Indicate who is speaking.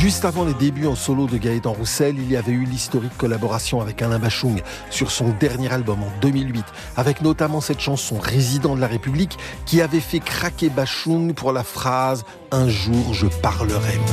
Speaker 1: Juste avant les débuts en solo de Gaëtan Roussel, il y avait eu l'historique collaboration avec Alain Bachung sur son dernier album en 2008, avec notamment cette chanson Résident de la République qui avait fait craquer Bachung pour la phrase « Un jour je parlerai ».